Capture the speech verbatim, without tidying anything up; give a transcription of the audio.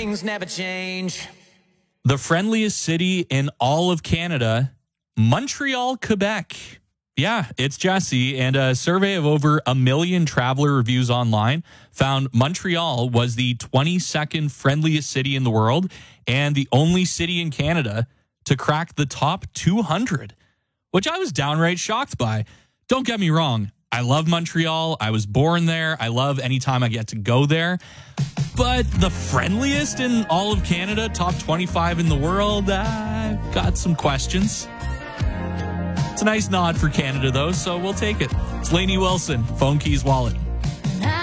things never change. The friendliest city in all of Canada, Montreal, Quebec. Yeah, it's Jesse, and a survey of over a million traveler reviews online found Montreal was the twenty-second friendliest city in the world and the only city in Canada to crack the top two hundred, which I was downright shocked by. Don't get me wrong. I love Montreal. I was born there. I love anytime I get to go there. But the friendliest in all of Canada, top twenty-five in the world, I've got some questions. It's a nice nod for Canada, though, so we'll take it. It's Lainey Wilson, Phone Keys Wallet.